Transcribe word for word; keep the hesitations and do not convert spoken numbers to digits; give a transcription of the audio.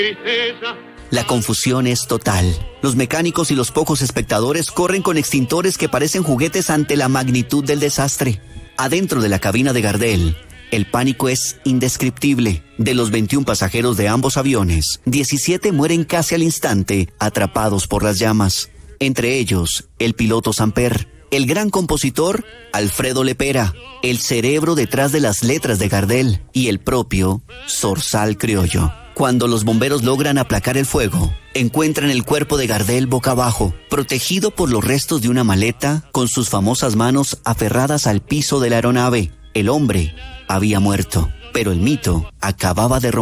La confusión es total. Los mecánicos y los pocos espectadores corren con extintores que parecen juguetes ante la magnitud del desastre. Adentro de la cabina de Gardel, el pánico es indescriptible. De los veintiún pasajeros de ambos aviones, diecisiete mueren casi al instante, atrapados por las llamas. Entre ellos, el piloto Samper, el gran compositor Alfredo Lepera, el cerebro detrás de las letras de Gardel y el propio Zorzal Criollo. Cuando los bomberos logran aplacar el fuego, encuentran el cuerpo de Gardel boca abajo, protegido por los restos de una maleta con sus famosas manos aferradas al piso de la aeronave. El hombre había muerto, pero el mito acababa de romper.